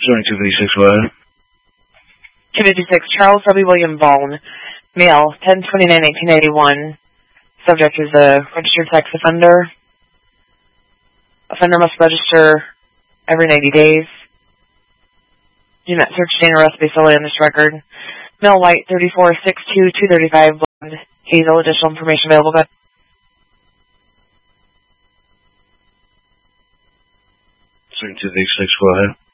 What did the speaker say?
Showing 256, go ahead. 256, Charles W. William Vaughn, male, 10/29/1881. Subject is a registered sex offender. Offender must register every 90 days. Do not search, detain, or arrest based solely on this record. Male, white, 34, 6'2", 235, blonde, hazel. Additional information available. Showing 256, go ahead.